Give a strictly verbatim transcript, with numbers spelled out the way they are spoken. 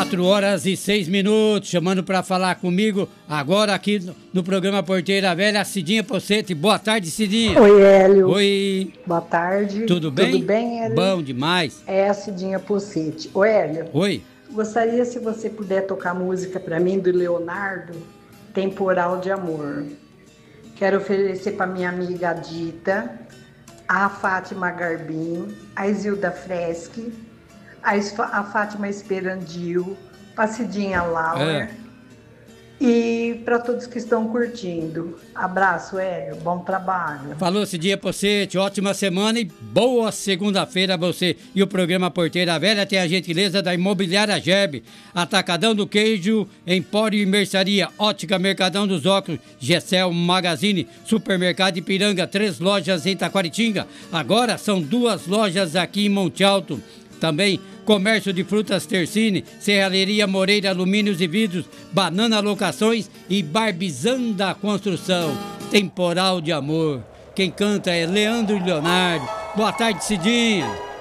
Quatro horas e seis minutos, chamando para falar comigo agora aqui no, no programa Porteira Velha, a Cidinha Pocete. Boa tarde, Cidinha. Oi, Hélio. Oi. Boa tarde. Tudo bem? Tudo bem, Hélio? Bom demais. É a Cidinha Pocete. Oi, Hélio. Oi. Gostaria se você puder tocar música para mim do Leonardo, Temporal de Amor. Quero oferecer para minha amiga Dita, a Fátima Garbim, a Isilda Freschi, a, a Fátima Esperandil, a Cidinha Lauer, é. E para todos que estão curtindo. Abraço, Hélio, bom trabalho. Falou, Cidinha Pocete, ótima semana e boa segunda-feira a você. E o programa Porteira Velha tem a gentileza da Imobiliária Gerbe, Atacadão do Queijo, Empório e Mercearia, Ótica Mercadão dos Óculos, Gessel Magazine, Supermercado Ipiranga, três lojas em Taquaritinga. Agora são duas lojas aqui em Monte Alto. Também Comércio de Frutas Tercine, Serralheria Moreira Alumínios e Vidros, Banana Locações e Barbizanda Construção. Temporal de Amor. Quem canta é Leandro e Leonardo. Boa tarde, Cidinha.